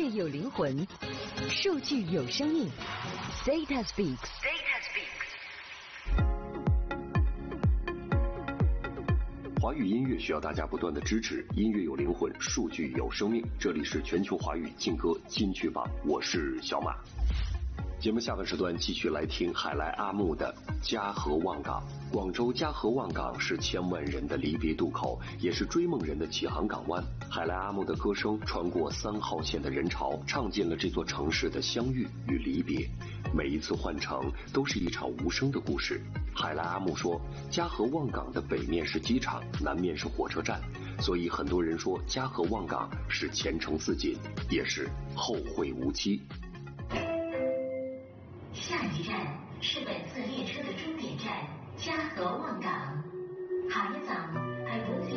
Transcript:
乐有灵魂，数据有生命。Data Speaks。 华语音乐需要大家不断的支持，音乐有灵魂，数据有生命。这里是全球华语劲歌金曲榜，我是小马。节目下半时段继续来听海来阿木的嘉禾望港。广州嘉禾望港是千万人的离别渡口，也是追梦人的起航港湾。海来阿木的歌声穿过3号线的人潮，唱尽了这座城市的相遇与离别。每一次换乘都是一场无声的故事。海来阿木说，嘉禾望港的北面是机场，南面是火车站，所以很多人说嘉禾望港是前程似锦，也是后会无期。 下一站是本次列车的终点站嘉禾望港，海港